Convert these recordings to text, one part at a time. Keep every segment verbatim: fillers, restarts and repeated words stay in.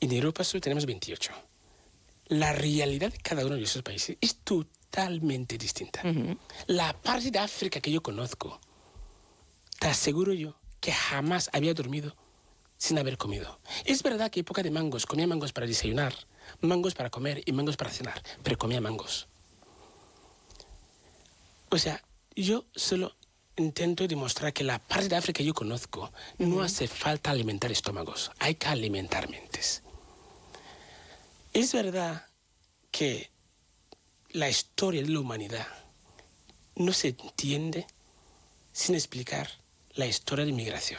en Europa solo tenemos veintiocho. La realidad de cada uno de esos países es totalmente distinta. Uh-huh. La parte de África que yo conozco, te aseguro yo que jamás había dormido sin haber comido. Es verdad que época de mangos, comía mangos para desayunar, mangos para comer y mangos para cenar, pero comía mangos. O sea, yo solo intento demostrar que la parte de África que yo conozco no hace falta alimentar estómagos, hay que alimentar mentes. Es verdad que la historia de la humanidad no se entiende sin explicar la historia de inmigración.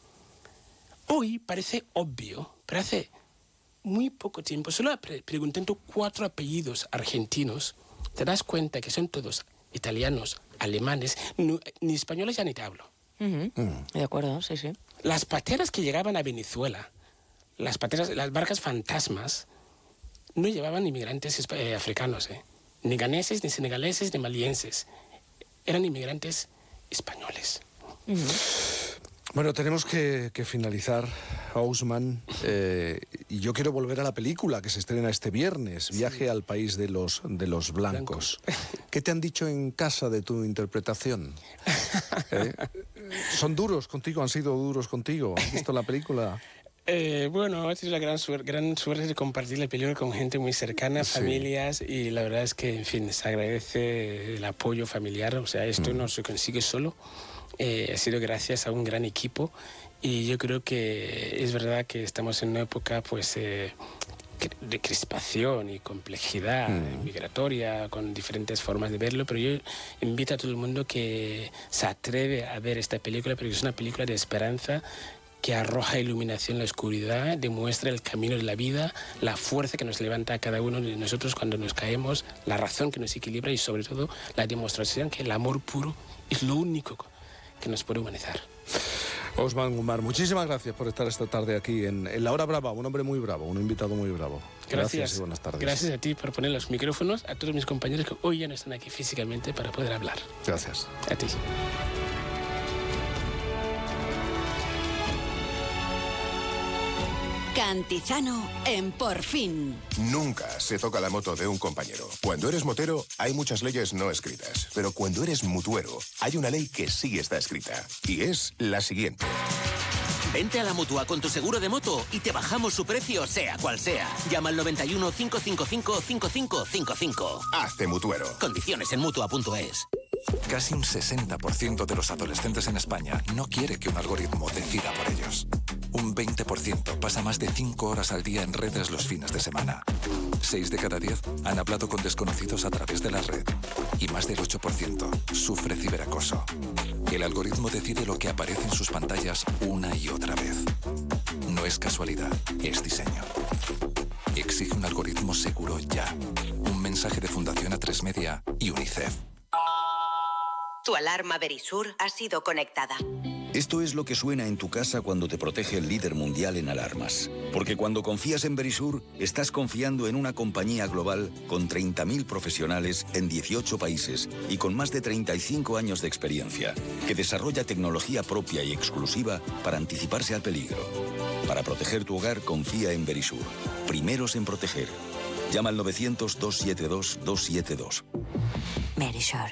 Hoy parece obvio, pero hace muy poco tiempo, solo pre- preguntando cuatro apellidos argentinos, te das cuenta que son todos italianos, alemanes, no, ni españoles ya ni te hablo. Uh-huh. Mm. De acuerdo, sí, sí. Las pateras que llegaban a Venezuela, las pateras, las barcas fantasmas, no llevaban inmigrantes eh, africanos, eh. ni ganeses, ni senegaleses, ni malienses. Eran inmigrantes españoles. Uh-huh. Bueno, tenemos que, que finalizar, Ousmane, eh, y yo quiero volver a la película que se estrena este viernes, Viaje sí. al país de los, de los blancos. Blanco. ¿Qué te han dicho en casa de tu interpretación? ¿Eh? ¿Son duros contigo? ¿Han sido duros contigo? ¿Has visto la película? Eh, bueno, he tenido la gran, suer- gran suerte de compartir la película con gente muy cercana, sí. familias, y la verdad es que, en fin, se agradece el apoyo familiar. O sea, esto mm. no se consigue solo. Eh, ha sido gracias a un gran equipo, y yo creo que es verdad que estamos en una época pues eh, de crispación y complejidad mm. migratoria, con diferentes formas de verlo, pero yo invito a todo el mundo que se atreve a ver esta película, porque es una película de esperanza que arroja iluminación en la oscuridad, demuestra el camino de la vida, la fuerza que nos levanta a cada uno de nosotros cuando nos caemos, la razón que nos equilibra y sobre todo la demostración que el amor puro es lo único que nos puede humanizar. Ousmane Gumar, muchísimas gracias por estar esta tarde aquí en, en La Hora Brava, un hombre muy bravo, un invitado muy bravo. Gracias, gracias y buenas tardes. Gracias a ti por poner los micrófonos, a todos mis compañeros que hoy ya no están aquí físicamente para poder hablar. Gracias. A ti. Cantizano en Por Fin. Nunca se toca la moto de un compañero. Cuando eres motero, hay muchas leyes no escritas. Pero cuando eres mutuero, hay una ley que sí está escrita. Y es la siguiente. Vente a la Mutua con tu seguro de moto y te bajamos su precio, sea cual sea. Llama al noventa y uno, cinco cinco cinco, cinco cinco cinco cinco. Hazte mutuero. Condiciones en mutua punto es. Casi un sesenta por ciento de los adolescentes en España no quiere que un algoritmo decida por ellos. Un veinte por ciento pasa más de cinco horas al día en redes los fines de semana. seis de cada diez han hablado con desconocidos a través de la red. Y más del ocho por ciento sufre ciberacoso. El algoritmo decide lo que aparece en sus pantallas una y otra vez. No es casualidad, es diseño. Exige un algoritmo seguro ya. Un mensaje de Fundación A tres Media y UNICEF. Tu alarma Verisur ha sido conectada. Esto es lo que suena en tu casa cuando te protege el líder mundial en alarmas. Porque cuando confías en Verisur, estás confiando en una compañía global con treinta mil profesionales en dieciocho países y con más de treinta y cinco años de experiencia, que desarrolla tecnología propia y exclusiva para anticiparse al peligro. Para proteger tu hogar, confía en Verisur. Primeros en proteger. Llama al novecientos, doscientos setenta y dos, doscientos setenta y dos. Verisur.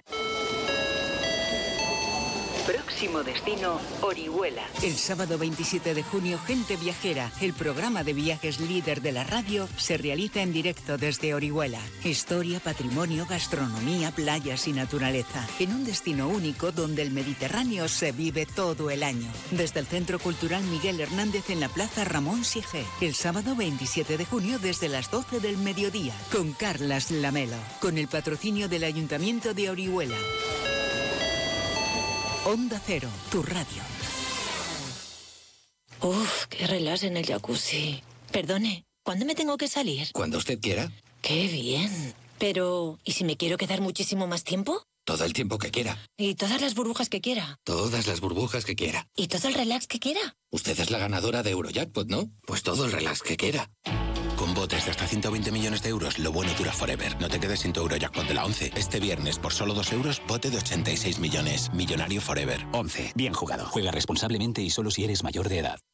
Próximo destino, Orihuela. El sábado veintisiete de junio, Gente Viajera, el programa de viajes líder de la radio, se realiza en directo desde Orihuela. Historia, patrimonio, gastronomía, playas y naturaleza. En un destino único donde el Mediterráneo se vive todo el año. Desde el Centro Cultural Miguel Hernández en la Plaza Ramón Sigé. El sábado veintisiete de junio desde las doce del mediodía. Con Carlas Lamelo. Con el patrocinio del Ayuntamiento de Orihuela. Onda Cero, tu radio. Uf, qué relax en el jacuzzi. Perdone, ¿cuándo me tengo que salir? Cuando usted quiera. Qué bien. Pero, ¿y si me quiero quedar muchísimo más tiempo? Todo el tiempo que quiera. ¿Y todas las burbujas que quiera? Todas las burbujas que quiera. ¿Y todo el relax que quiera? Usted es la ganadora de Eurojackpot, ¿no? Pues todo el relax que quiera. Con botes de hasta ciento veinte millones de euros, lo bueno dura forever. No te quedes sin tu Eurojackpot de la once. Este viernes, por solo dos euros, bote de ochenta y seis millones. Millonario forever. once. Bien jugado. Juega responsablemente y solo si eres mayor de edad.